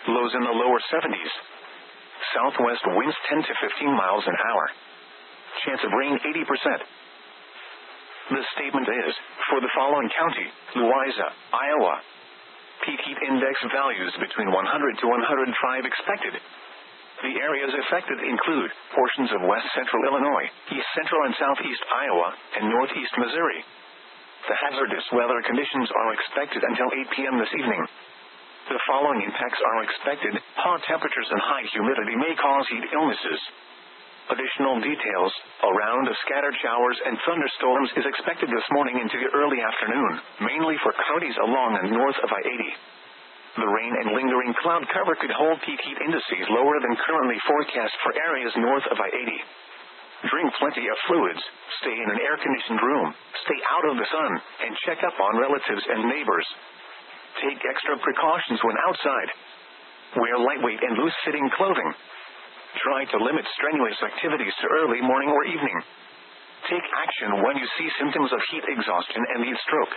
Lows in the lower 70s. Southwest winds 10 to 15 miles an hour. Chance of rain 80%. The statement is, for the following county, Louisa, Iowa. Peak heat index values between 100 to 105 expected. The areas affected include portions of west central Illinois, east central and southeast Iowa, and northeast Missouri. The hazardous weather conditions are expected until 8 p.m. this evening. The following impacts are expected. Hot temperatures and high humidity may cause heat illnesses. Additional details, a round of scattered showers and thunderstorms is expected this morning into the early afternoon, mainly for counties along and north of I-80. The rain and lingering cloud cover could hold peak heat indices lower than currently forecast for areas north of I-80. Drink plenty of fluids, stay in an air-conditioned room, stay out of the sun, and check up on relatives and neighbors. Take extra precautions when outside. Wear lightweight and loose-fitting clothing. Try to limit strenuous activities to early morning or evening. Take action when you see symptoms of heat exhaustion and heat stroke.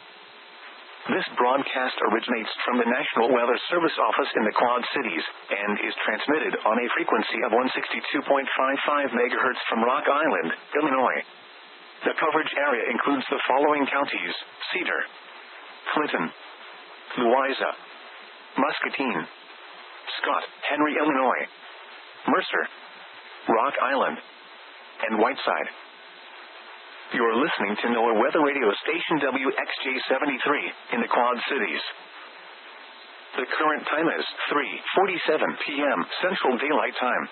This broadcast originates from the National Weather Service office in the Quad Cities and is transmitted on a frequency of 162.55 MHz from Rock Island, Illinois. The coverage area includes the following counties: Cedar, Clinton, Louisa, Muscatine, Scott, Henry, Illinois, Mercer, Rock Island, and Whiteside. You're listening to NOAA Weather Radio Station WXJ-73 in the Quad Cities. The current time is 3:47 p.m. Central Daylight Time.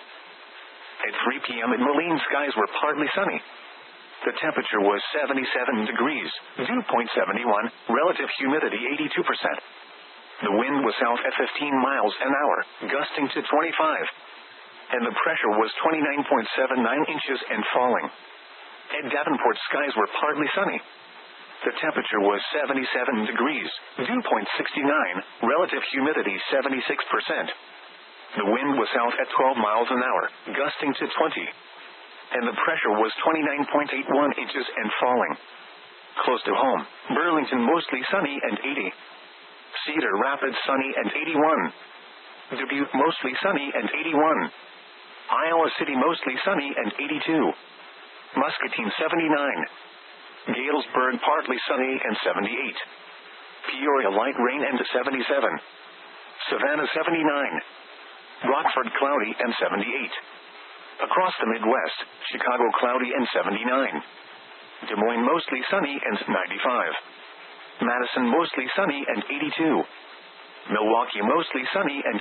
At 3 p.m. in Moline, skies were partly sunny. The temperature was 77 degrees, dew point 71, relative humidity 82%. The wind was south at 15 miles an hour, gusting to 25. And the pressure was 29.79 inches and falling. At Davenport, skies were partly sunny. The temperature was 77 degrees, dew point 69, relative humidity 76%. The wind was south at 12 miles an hour, gusting to 20. And the pressure was 29.81 inches and falling. Close to home, Burlington mostly sunny and 80. Cedar Rapids sunny and 81. Dubuque mostly sunny and 81. Iowa City mostly sunny and 82. Muscatine 79. Galesburg partly sunny and 78. Peoria light rain and 77. Savannah 79. Rockford cloudy and 78. Across the Midwest, Chicago cloudy and 79. Des Moines mostly sunny and 95. Madison mostly sunny and 82. Milwaukee mostly sunny and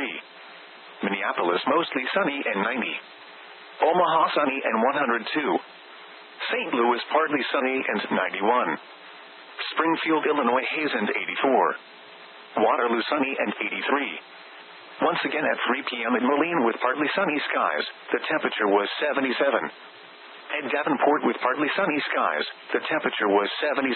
83. Minneapolis mostly sunny and 90. Omaha sunny and 102. St. Louis partly sunny and 91. Springfield, Illinois haze and 84. Waterloo sunny and 83. Once again at 3 p.m. in Moline with partly sunny skies, the temperature was 77. At Davenport with partly sunny skies, the temperature was 77.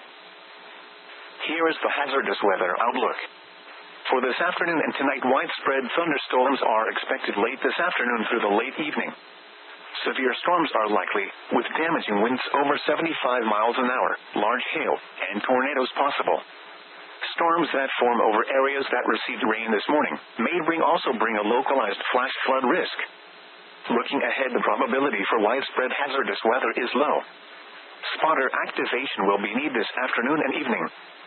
Here is the hazardous weather outlook. For this afternoon and tonight, widespread thunderstorms are expected late this afternoon through the late evening. Severe storms are likely, with damaging winds over 75 miles an hour, large hail, and tornadoes possible. Storms that form over areas that received rain this morning may also bring a localized flash flood risk. Looking ahead, the probability for widespread hazardous weather is low. Spotter activation will be needed this afternoon and evening.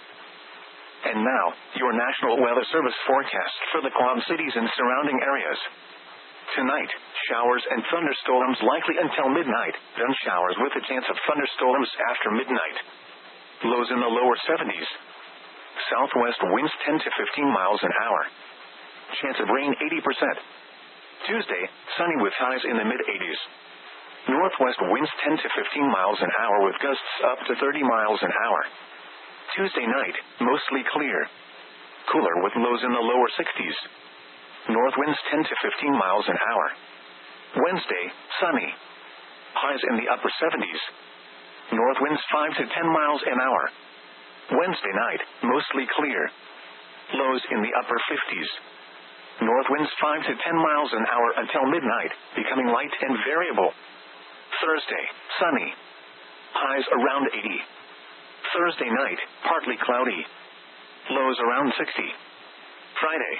And now, your National Weather Service forecast for the Quad Cities and surrounding areas. Tonight, showers and thunderstorms likely until midnight, then showers with a chance of thunderstorms after midnight. Lows in the lower 70s. Southwest winds 10 to 15 miles an hour. Chance of rain 80%. Tuesday, sunny with highs in the mid-80s. Northwest winds 10 to 15 miles an hour with gusts up to 30 miles an hour. Tuesday night, mostly clear. Cooler with lows in the lower 60s. North winds 10 to 15 miles an hour. Wednesday, sunny. Highs in the upper 70s. North winds 5 to 10 miles an hour. Wednesday night, mostly clear. Lows in the upper 50s. North winds 5 to 10 miles an hour until midnight, becoming light and variable. Thursday, sunny. Highs around 80. Thursday night, partly cloudy. Lows around 60. Friday,